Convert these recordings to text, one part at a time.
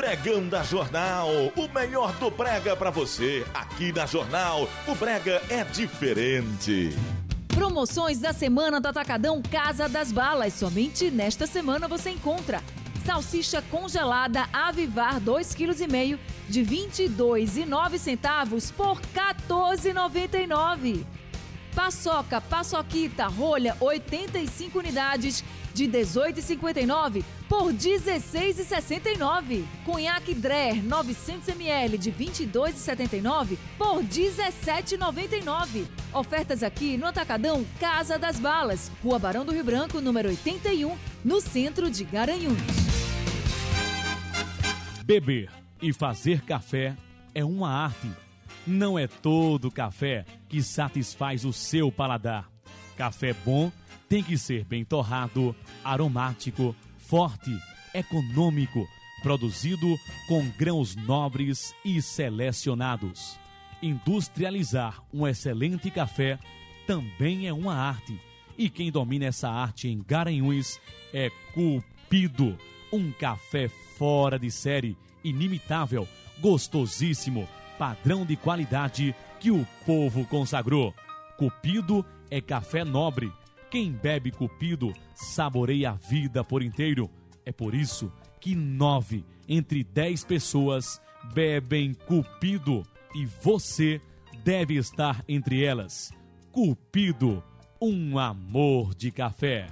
Pregão da Jornal, o melhor do Brega pra você. Aqui na Jornal, o Brega é diferente. Promoções da semana do Atacadão Casa das Balas. Somente nesta semana você encontra salsicha congelada Avivar 2,5 kg de R$ 22,09 por R$ 14,99. Paçoca Paçoquita rolha 85 unidades de R$ 18,59 por R$ 16,69. Conhaque Dreher 900 ml de R$ 22,79 por R$ 17,99. Ofertas aqui no Atacadão Casa das Balas, Rua Barão do Rio Branco, número 81, no centro de Garanhuns. Beber e fazer café é uma arte. Não é todo café que satisfaz o seu paladar. Café bom tem que ser bem torrado, aromático, forte, econômico, produzido com grãos nobres e selecionados. Industrializar um excelente café também é uma arte. E quem domina essa arte em Garanhuns é Cupido. Um café fora de série, inimitável, gostosíssimo, padrão de qualidade que o povo consagrou. Cupido é café nobre. Quem bebe Cupido saboreia a vida por inteiro. É por isso que 9 entre 10 pessoas bebem Cupido e você deve estar entre elas. Cupido, um amor de café.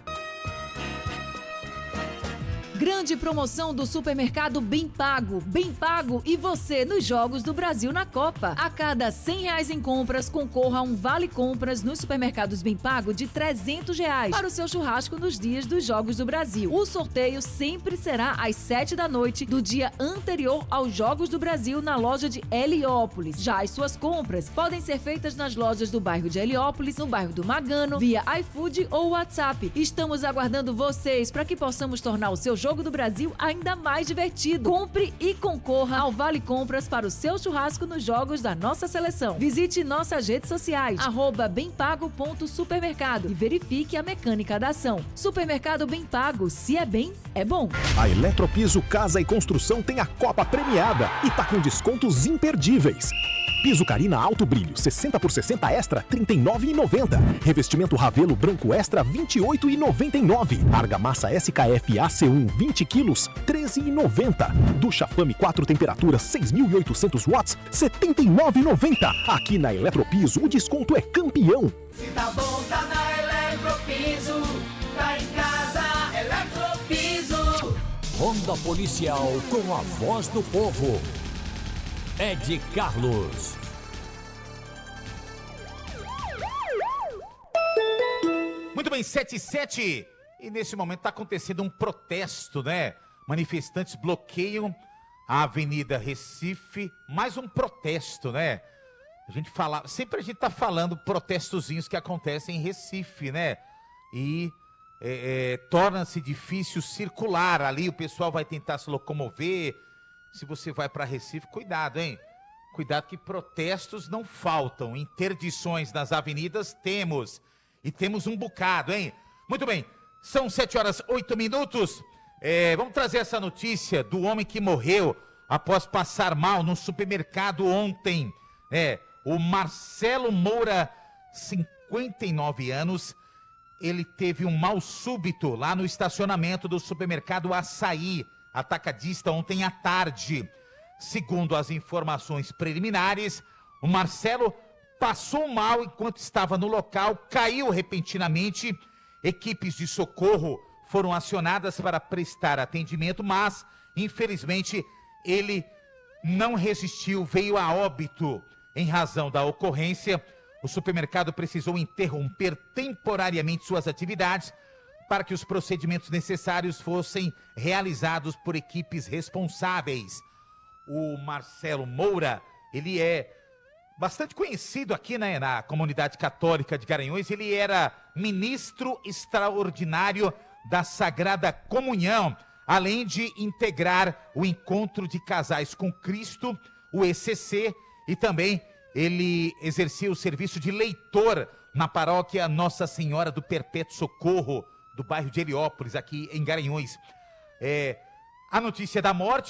Grande promoção do supermercado Bem Pago. Bem Pago e você nos Jogos do Brasil na Copa. A cada R$100 em compras, concorra a um vale compras nos supermercados Bem Pago de R$300 para o seu churrasco nos dias dos Jogos do Brasil. O sorteio sempre será às 7 da noite do dia anterior aos Jogos do Brasil na loja de Heliópolis. Já as suas compras podem ser feitas nas lojas do bairro de Heliópolis, no bairro do Magano, via iFood ou WhatsApp. Estamos aguardando vocês para que possamos tornar o seu Jogo do Brasil ainda mais divertido. Compre e concorra ao Vale Compras para o seu churrasco nos jogos da nossa seleção. Visite nossas redes sociais, @bempago.supermercado e verifique a mecânica da ação. Supermercado Bem Pago, se é bem, é bom. A Eletropiso Casa e Construção tem a Copa premiada e tá com descontos imperdíveis. Piso Carina Alto Brilho, 60 por 60 Extra, R$ 39,90. Revestimento Ravelo Branco Extra, R$ 28,99. Argamassa SKF AC1, 20 quilos, R$ 13,90. Ducha Fame 4 temperaturas, 6.800 watts, R$ 79,90. Aqui na Eletropiso, o desconto é campeão. Se tá bom, tá na Eletropiso. Tá em casa, Eletropiso. Ronda Policial com a voz do povo. Ed Carlos. Muito bem, 7:07. E nesse momento está acontecendo um protesto, né? Manifestantes bloqueiam a Avenida Recife. Mais um protesto, né? Sempre a gente tá falando protestozinhos que acontecem em Recife, né? E torna-se difícil circular ali. O pessoal vai tentar se locomover. Se você vai para Recife, cuidado, hein? Cuidado que protestos não faltam. Interdições nas avenidas temos. E temos um bocado, hein? Muito bem, são 7h08. Vamos trazer essa notícia do homem que morreu após passar mal no supermercado ontem. O Marcelo Moura, 59 anos. Ele teve um mal súbito lá no estacionamento do supermercado Açaí Atacadista ontem à tarde. Segundo as informações preliminares, o Marcelo passou mal enquanto estava no local, caiu repentinamente. Equipes de socorro foram acionadas para prestar atendimento, mas, infelizmente, ele não resistiu, veio a óbito. Em razão da ocorrência, o supermercado precisou interromper temporariamente suas atividades para que os procedimentos necessários fossem realizados por equipes responsáveis. O Marcelo Moura, ele é bastante conhecido aqui, né, na comunidade católica de Garanhuns. Ele era ministro extraordinário da Sagrada Comunhão, além de integrar o Encontro de Casais com Cristo, o ECC, e também ele exercia o serviço de leitor na paróquia Nossa Senhora do Perpétuo Socorro, do bairro de Heliópolis, aqui em Garanhuns. A notícia da morte